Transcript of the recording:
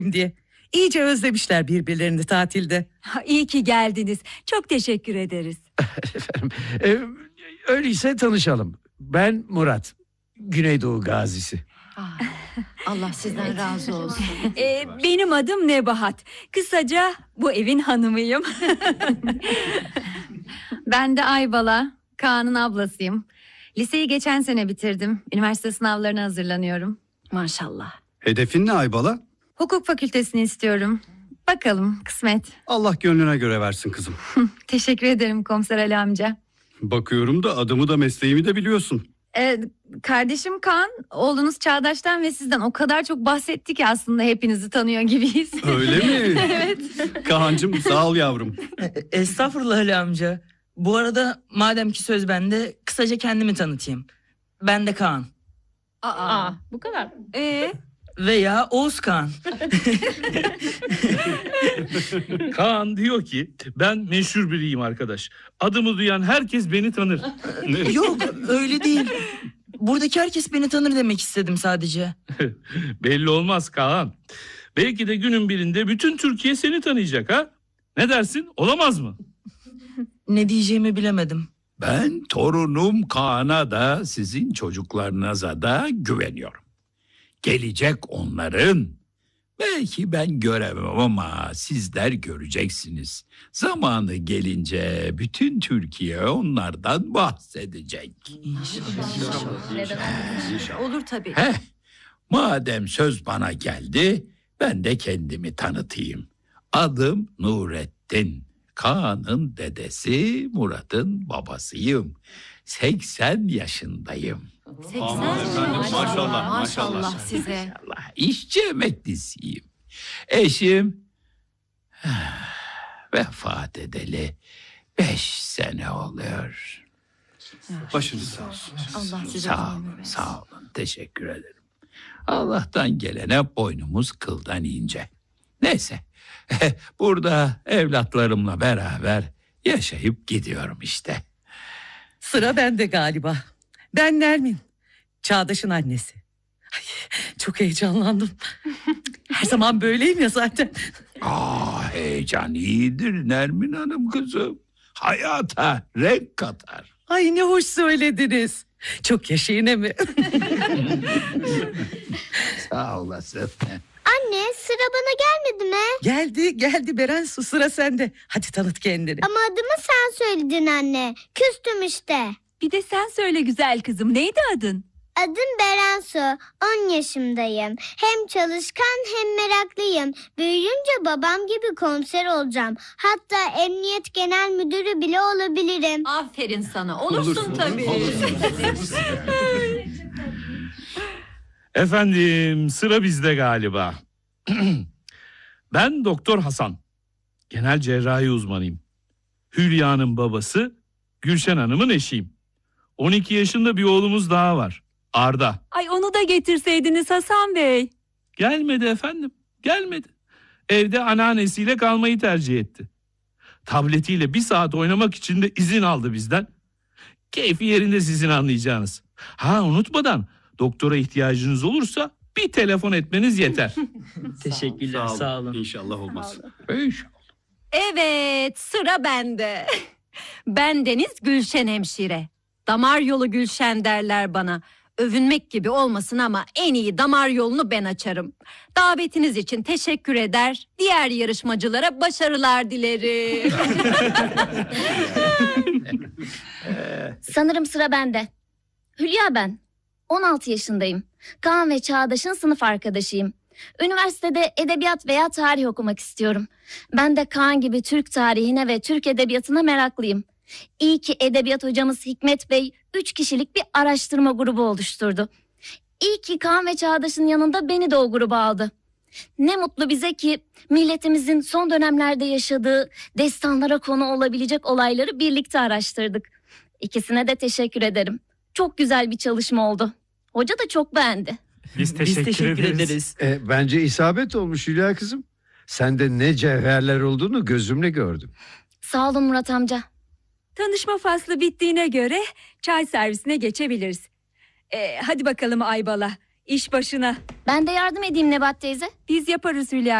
diye. İyice özlemişler birbirlerini tatilde. İyi ki geldiniz. Çok teşekkür ederiz. Efendim, öyleyse tanışalım. Ben Murat, Güneydoğu gazisi. Allah sizden razı olsun. Benim adım Nebahat. Kısaca bu evin hanımıyım. Ben de Aybala, Kaan'ın ablasıyım. Liseyi geçen sene bitirdim. Üniversite sınavlarına hazırlanıyorum. Maşallah. Hedefin ne Aybala? Hukuk fakültesini istiyorum. Bakalım kısmet. Allah gönlüne göre versin kızım. Teşekkür ederim komiser Ali amca. Bakıyorum da adımı da mesleğimi de biliyorsun. Kardeşim Kaan, oğlunuz Çağdaş'tan ve sizden o kadar çok bahsetti ki aslında hepinizi tanıyor gibiyiz. Öyle mi? Evet. Kaan'cığım sağ ol yavrum. Estağfurullah Ali amca. Bu arada madem ki söz bende, kısaca kendimi tanıtayım. Ben de Kaan. Bu kadar. Veya Oğuz Kaan. Kaan diyor ki ben meşhur biriyim arkadaş. Adımı duyan herkes beni tanır. Yok öyle değil. Buradaki herkes beni tanır demek istedim sadece. Belli olmaz Kaan. Belki de günün birinde bütün Türkiye seni tanıyacak ha? Ne dersin? Olamaz mı? Ne diyeceğimi bilemedim. Ben torunum Kaan'a da sizin çocuklarınıza da güveniyorum. Gelecek onların. Belki ben göremem ama sizler göreceksiniz. Zamanı gelince bütün Türkiye onlardan bahsedecek. Olur tabii. Madem söz bana geldi, ben de kendimi tanıtayım. Adım Nurettin. Kaan'ın dedesi, Murat'ın babasıyım. 80 yaşındayım. 80 Maşallah size. Allah, işçi emeklisiyim. Eşim vefat edeli 5 sene oluyor. Başınız sağ olsun. Allah size Sağ olun, teşekkür ederim. Allah'tan gelene boynumuz kıldan ince. Neyse, burada evlatlarımla beraber yaşayıp gidiyorum işte. Sıra bende galiba. Ben Nermin, Çağdaş'ın annesi. Ay, çok heyecanlandım. Her zaman böyleyim ya zaten. Heyecan iyidir Nermin Hanım kızım. Hayata renk katar. Ay ne hoş söylediniz. Çok yaşayın emi. Sağ olasın. Anne, sıra bana gelmedi mi? Geldi Beren, su sıra sende. Hadi tanıt kendini. Ama adımı sen söyledin anne. Küstüm işte. Bir de sen söyle güzel kızım. Neydi adın? Adım Berensu. 10 yaşındayım. Hem çalışkan hem meraklıyım. Büyüyünce babam gibi komiser olacağım. Hatta emniyet genel müdürü bile olabilirim. Aferin sana. Olursun tabii. Efendim sıra bizde galiba. Ben Doktor Hasan. Genel cerrahi uzmanıyım. Hülya'nın babası, Gülşen Hanım'ın eşiyim. 12 yaşında bir oğlumuz daha var. Arda. Ay onu da getirseydiniz Hasan Bey. Gelmedi efendim. Gelmedi. Evde anneannesiyle kalmayı tercih etti. Tabletiyle 1 saat oynamak için de izin aldı bizden. Keyfi yerinde sizin anlayacağınız. Unutmadan doktora ihtiyacınız olursa bir telefon etmeniz yeter. Teşekkürler, sağ olun. İnşallah olmaz. Evet, sıra bende. Ben Deniz Gülşen hemşire. Damar yolu Gülşen derler bana. Övünmek gibi olmasın ama en iyi damar yolunu ben açarım. Davetiniz için teşekkür eder. Diğer yarışmacılara başarılar dilerim. Sanırım sıra bende. Hülya ben. 16 yaşındayım. Kaan ve Çağdaş'ın sınıf arkadaşıyım. Üniversitede edebiyat veya tarih okumak istiyorum. Ben de Kaan gibi Türk tarihine ve Türk edebiyatına meraklıyım. İyi ki edebiyat hocamız Hikmet Bey 3 kişilik bir araştırma grubu oluşturdu. İyi ki Kaan ve Çağdaş'ın yanında beni de o gruba aldı. Ne mutlu bize ki milletimizin son dönemlerde yaşadığı destanlara konu olabilecek olayları birlikte araştırdık. İkisine de teşekkür ederim. Çok güzel bir çalışma oldu. Hoca da çok beğendi. Biz teşekkür ederiz. Bence isabet olmuş Hülya kızım. Sende ne cevherler olduğunu gözümle gördüm. Sağ olun Murat amca. Tanışma faslı bittiğine göre çay servisine geçebiliriz. Hadi bakalım Aybala. İş başına. Ben de yardım edeyim Nebahat teyze. Biz yaparız Hülya